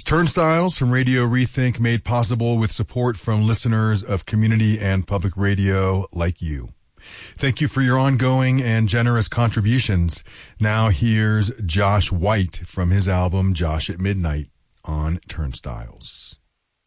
Turnstiles from Radio Rethink, made possible with support from listeners of community and public radio like you. Thank you for your ongoing and generous contributions. Now here's Josh White from his album Josh at Midnight on Turnstiles.